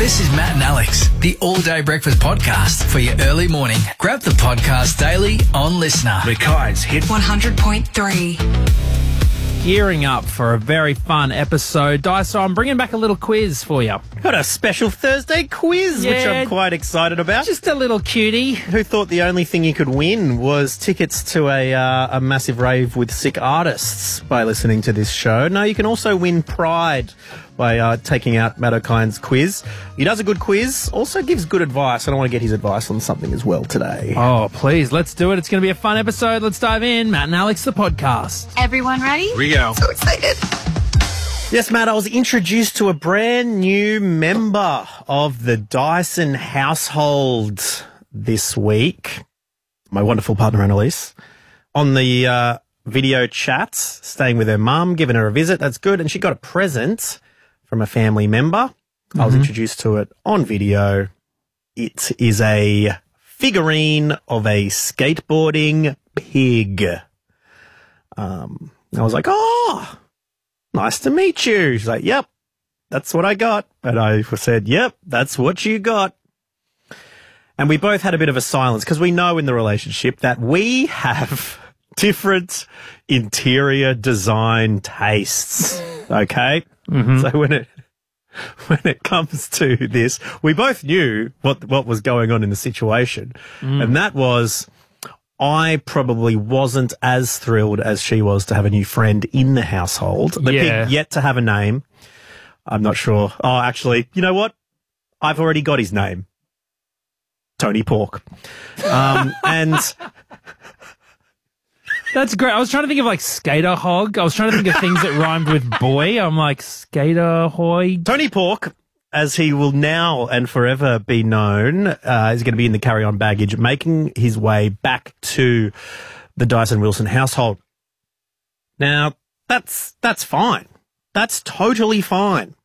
This is Matt and Alex, the All Day Breakfast Podcast for your early morning. Grab the podcast daily on Listener. Mackay's Hit 100.3. Gearing up for a very fun episode. So I'm bringing back a little quiz for you. Got a special Thursday quiz, which I'm quite excited about. Just a little cutie. Who thought the only thing you could win was tickets to a massive rave with sick artists by listening to this show? No, you can also win pride by taking out Matt O'Kine's quiz. He does a good quiz, also gives good advice, and I want to get his advice on something as well today. Oh, please, let's do it. It's going to be a fun episode. Let's dive in. Matt and Alex, the podcast. Everyone ready? Here we go. So excited. Yes, Matt, I was introduced to a brand new member of the Dyson household this week. My wonderful partner, Annalise, on the video chat, staying with her mum, giving her a visit. That's good. And she got a present from a family member. I was introduced to it on video. It is a figurine of a skateboarding pig. I was like, oh, nice to meet you. She's like, yep, that's what I got. And I said, yep, that's what you got. And we both had a bit of a silence because we know in the relationship that we have different interior design tastes. Okay? So when it comes to this, we both knew what was going on in the situation. And that was, I probably wasn't as thrilled as she was to have a new friend in the household. The pig yet to have a name. I'm not sure. Oh, actually, you know what? I've already got his name. Tony Pork. And That's great. I was trying to think of like Skater Hog. I was trying to think of things that rhymed with boy. I'm like, Skater Hoy. Tony Pork, as he will now and forever be known, is going to be in the carry-on baggage, making his way back to the Dyson Wilson household. Now, that's fine. That's totally fine.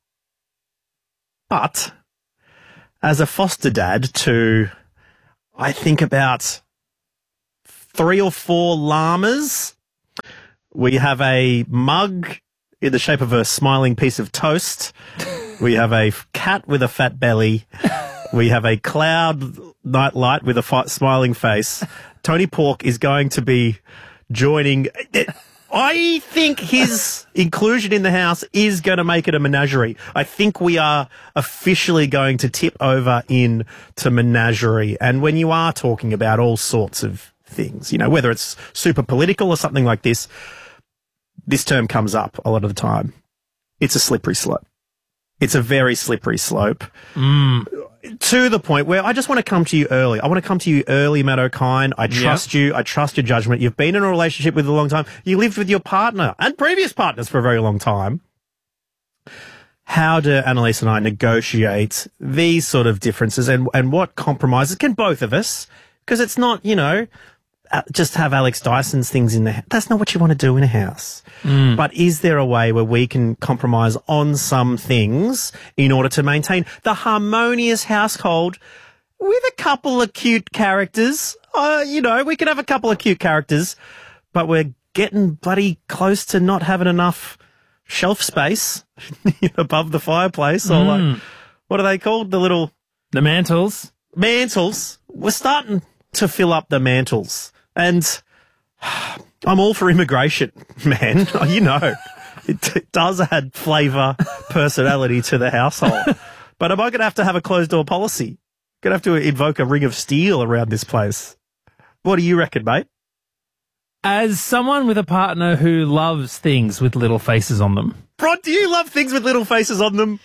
But as a foster dad to, I think, about 3 or 4 llamas, we have a mug in the shape of a smiling piece of toast. We have a cat with a fat belly. We have a cloud nightlight with a smiling face. Tony Pork is going to be joining. I think his inclusion in the house is going to make it a menagerie. I think we are officially going to tip over into menagerie. And when you are talking about all sorts of things, you know, whether it's super political or something like this term comes up a lot of the time. It's a slippery slope. It's a very slippery slope to the point where I just want to come to you early. I want to come to you early, Matt O'Kine. I trust you. I trust your judgment. You've been in a relationship with a long time. You lived with your partner and previous partners for a very long time. How do Annalise and I negotiate these sort of differences and what compromises can both of us? Because it's not, you know, just have Alex Dyson's things in the house. That's not what you want to do in a house. But is there a way where we can compromise on some things in order to maintain the harmonious household with a couple of cute characters? You know, we can have a couple of cute characters, but we're getting bloody close to not having enough shelf space above the fireplace. Or like, what are they called? The mantles. Mantles. We're starting to fill up the mantles. And I'm all for immigration, man. You know, it does add flavour, personality to the household. But am I going to have a closed-door policy? Going to have to invoke a ring of steel around this place. What do you reckon, mate? As someone with a partner who loves things with little faces on them. Rod, do you love things with little faces on them?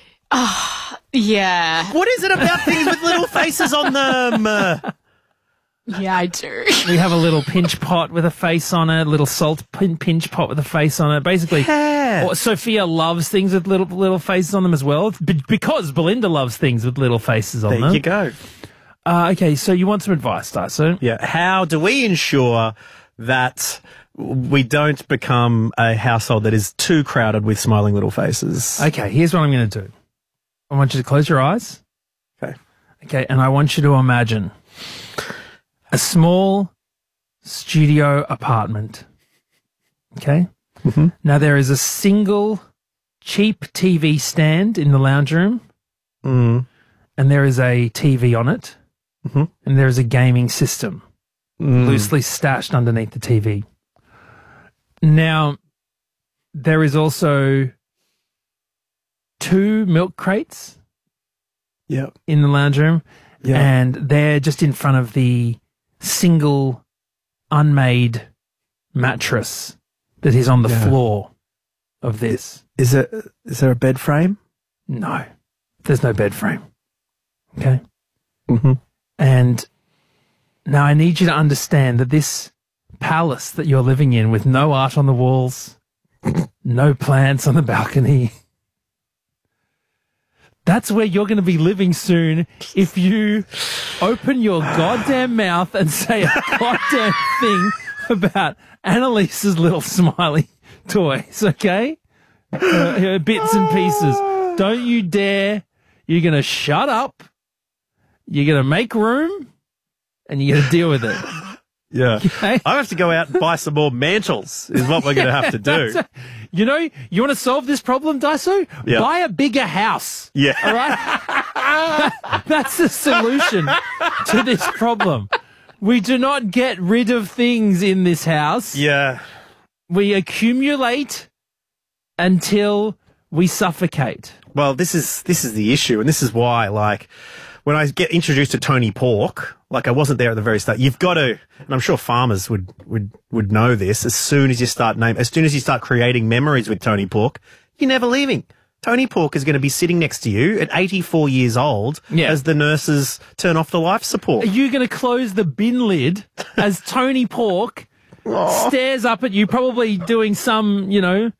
Yeah. What is it about things with little faces on them? Yeah, I do. We have a little pinch pot with a face on it, little salt pinch pot with a face on it. Basically, Sophia loves things with little faces on them as well, because Belinda loves things with little faces on them. There you go. Okay, so you want some advice, Dyson? Yeah. How do we ensure that we don't become a household that is too crowded with smiling little faces? Okay, here's what I'm going to do. I want you to close your eyes. Okay, and I want you to imagine a small studio apartment. Okay? Now, there is a single cheap TV stand in the lounge room Mm. and there is a TV on it, and there is a gaming system loosely stashed underneath the TV. Now, there is also 2 milk crates in the lounge room, and they're just in front of the single unmade mattress that is on the floor of this. Is there a bed frame? No, there's no bed frame. Okay? Mm-hmm. And now I need you to understand that this palace that you're living in with no art on the walls, no plants on the balcony, that's where you're going to be living soon if you open your goddamn mouth and say a goddamn thing about Annalise's little smiley toys, okay? Her bits and pieces. Don't you dare. You're going to shut up. You're going to make room and you're going to deal with it. Yeah. Okay? I have to go out and buy some more mantles is what we're going to have to do. You know, you want to solve this problem, Daiso? Yeah. Buy a bigger house. Yeah. All right? That's the solution to this problem. We do not get rid of things in this house. Yeah. We accumulate until we suffocate. Well, this is the issue, and this is why, like, when I get introduced to Tony Pork, like I wasn't there at the very start. You've got to, and I'm sure farmers would know this. As soon as you start creating memories with Tony Pork, you're never leaving. Tony Pork is going to be sitting next to you at 84 years old as the nurses turn off the life support. Are you going to close the bin lid as Tony Pork stares up at you, probably doing some,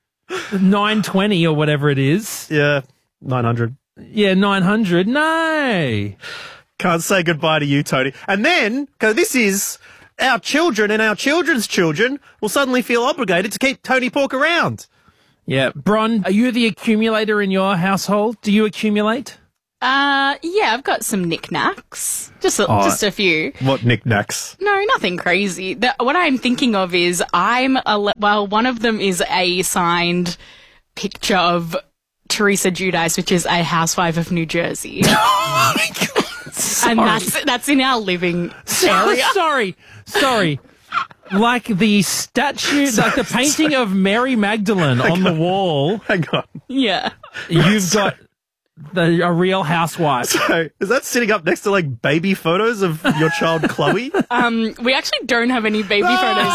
920 or whatever it is? Yeah, 900. Yeah, 900. No. Can't say goodbye to you, Tony. And then, because this is our children and our children's children will suddenly feel obligated to keep Tony Pork around. Yeah. Bron, are you the accumulator in your household? Do you accumulate? Yeah, I've got some knickknacks. Just a few. What knickknacks? No, nothing crazy. What I'm thinking of is one of them is a signed picture of Teresa Giudice, which is a housewife of New Jersey. Oh my God. And that's in our living area. Sorry. Like the statue, like the painting of Mary Magdalene on the wall. Hang on. Yeah. You've got a real housewife. So, is that sitting up next to, like, baby photos of your child, Chloe? We actually don't have any baby photos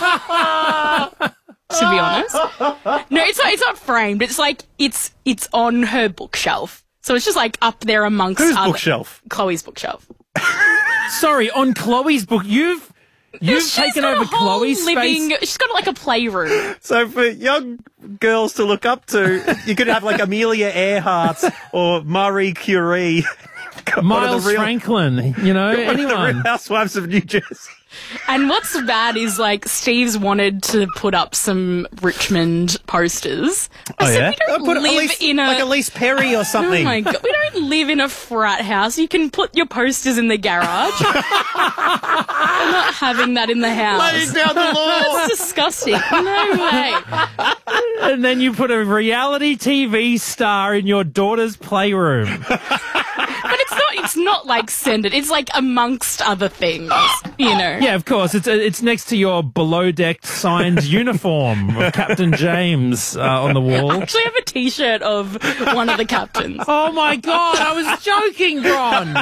up. To be honest. No, it's not framed. It's like, it's on her bookshelf. So it's just like up there amongst Whose bookshelf? Chloe's bookshelf. Sorry, on Chloe's book, you've taken over Chloe's space. She's got like a playroom. So for young girls to look up to, you could have like Amelia Earhart or Marie Curie. Miles Franklin, anyone. The Real Housewives of New Jersey. And what's bad is, like, Steve's wanted to put up some Richmond posters. I said, we don't live in like Elise Perry or something. Oh my God, we don't live in a frat house. You can put your posters in the garage. I'm not having that in the house. Laying down the law. That's disgusting. No way. And then you put a reality TV star in your daughter's playroom. But it's not like centered. It's like amongst other things, Yeah, of course. It's next to your below-deck signed uniform of Captain James on the wall. I actually have a T-shirt of one of the captains. Oh my God, I was joking, Ron.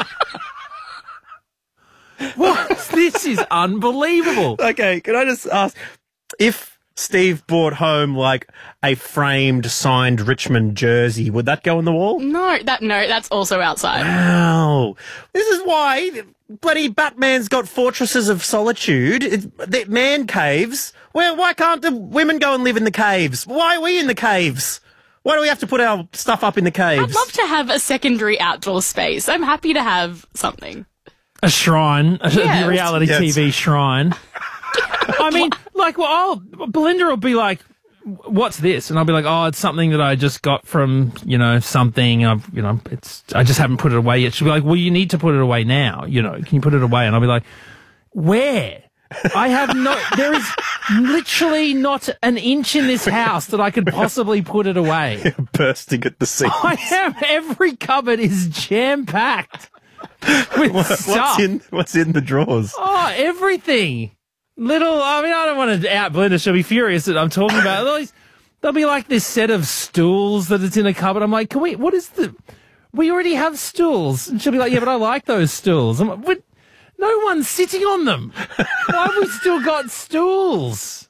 What? This is unbelievable. Okay, can I just ask, if Steve brought home like a framed, signed Richmond jersey, would that go on the wall? No, that's also outside. Wow. This is why bloody Batman's got Fortresses of Solitude, man caves. Well, why can't the women go and live in the caves? Why are we in the caves? Why do we have to put our stuff up in the caves? I'd love to have a secondary outdoor space. I'm happy to have something. A shrine, a reality TV shrine. I mean, like, Belinda will be like, "What's this?" And I'll be like, "Oh, it's something that I just got from, something. I just haven't put it away yet." She'll be like, "Well, you need to put it away now. Can you put it away?" And I'll be like, "Where?" There is literally not an inch in this house that I could possibly put it away. Bursting at the seams. Every cupboard is jam-packed with stuff. What's in the drawers? Oh, everything. I don't want to out Belinda. She'll be furious that I'm talking about. There'll be like this set of stools that it's in a cupboard. I'm like, we already have stools. And she'll be like, yeah, but I like those stools. I'm like, what? No one's sitting on them. Why have we still got stools?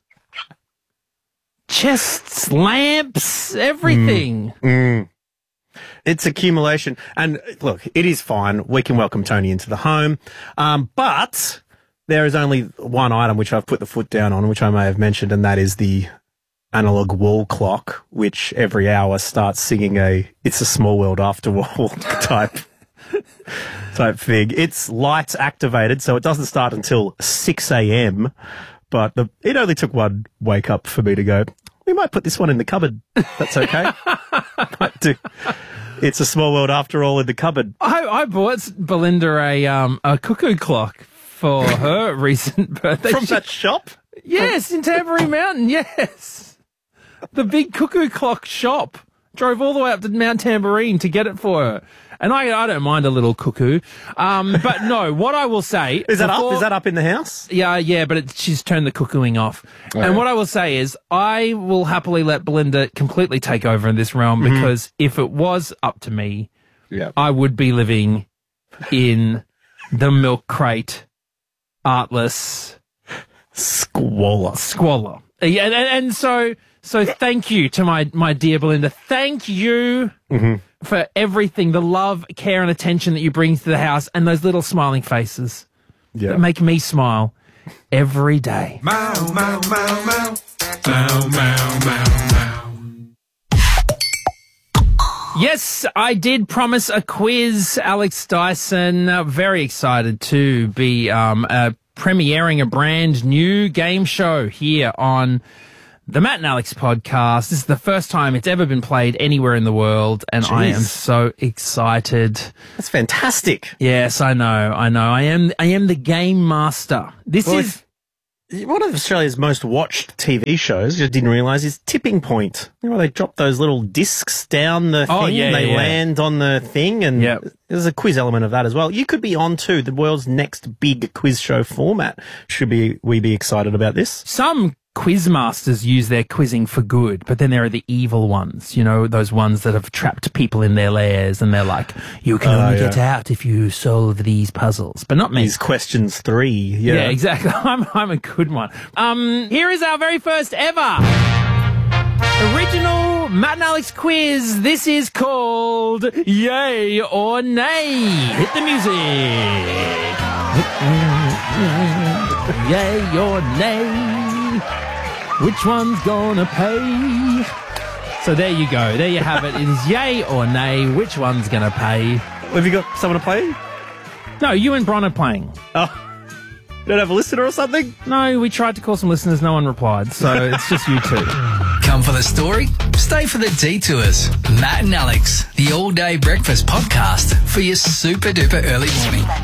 Chests, lamps, everything. It's accumulation. And look, it is fine. We can welcome Tony into the home. But there is only one item which I've put the foot down on, which I may have mentioned, and that is the analog wall clock, which every hour starts singing It's a Small World After All type thing. It's lights activated, so it doesn't start until 6 a.m. But it only took one wake up for me to go, we might put this one in the cupboard. That's okay. Might do. It's a Small World After All in the cupboard. I bought Belinda a cuckoo clock for her recent birthday. From that shop? Yes, in Tamborine Mountain, yes. The big cuckoo clock shop. Drove all the way up to Mount Tamborine to get it for her. And I don't mind a little cuckoo. But no, what I will say... Is that up in the house? Yeah, but she's turned the cuckooing off. Oh. And what I will say is I will happily let Belinda completely take over in this realm because if it was up to me, I would be living in the milk crate, artless... Squalor. Yeah, and so thank you to my dear Belinda. Thank you for everything, the love, care, and attention that you bring to the house, and those little smiling faces that make me smile every day. Meow, meow, meow, meow. Meow, meow, meow, meow. Yes, I did promise a quiz, Alex Dyson. Very excited to be premiering a brand new game show here on the Matt and Alex podcast. This is the first time it's ever been played anywhere in the world, and I am so excited. That's fantastic. Yes, I know. I am the game master. This is one of Australia's most watched TV shows. I didn't realise is Tipping Point. You know, they drop those little discs down the thing and they land on the thing, and there's a quiz element of that as well. You could be on to the world's next big quiz show format. We be excited about this? Some quiz masters use their quizzing for good, but then there are the evil ones, you know, those ones that have trapped people in their lairs, and they're like, you can only get out if you solve these puzzles. But not me. These questions 3. Yeah, exactly. I'm a good one. Here is our very first ever original Matt and Alex quiz. This is called Yay or Nay. Hit the music. Yay or nay. Which one's gonna pay? So there you go. There you have it. It is yay or nay. Which one's gonna pay? Have you got someone to play? No, you and Bron are playing. Oh, don't have a listener or something? No, we tried to call some listeners. No one replied. So it's just you two. Come for the story, stay for the detours. Matt and Alex, the all-day breakfast podcast for your super-duper early morning.